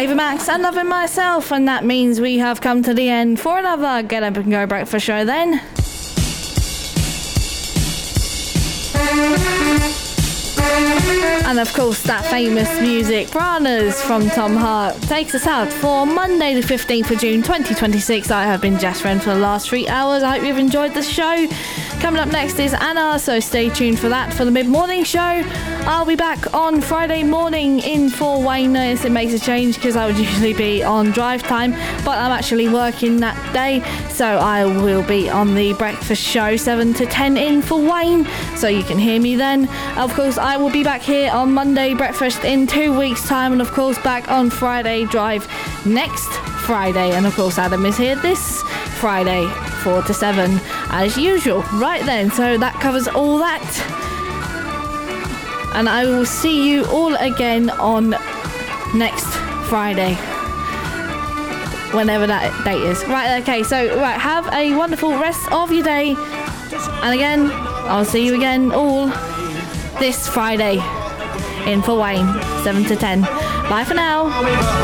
Ava Max and Loving Myself, and that means we have come to the end for another Get Up and Go breakfast show then. And of course that famous music, Pranas from Tom Hart, takes us out for Monday the 15th of June 2026. I have been Jess Wren for the last 3 hours. I hope you've enjoyed the show. Coming up next is Anna, so stay tuned for that for the mid-morning show. I'll be back on Friday morning in Fort Wayne. Notice it makes a change because I would usually be on drive time, but I'm actually working that day, so I will be on the breakfast show 7 to 10 in Fort Wayne, so you can hear me then. Of course, I will be back here on Monday breakfast in 2 weeks' time, and of course back on Friday drive next Friday. And of course Adam is here this Friday 4 to 7 as usual. Right then, so that covers all that, and I will see you all again on next Friday, whenever that date is. Right, okay, so right, have a wonderful rest of your day, and again I'll see you again all this Friday in Fort Wayne 7 to 10. Bye for now.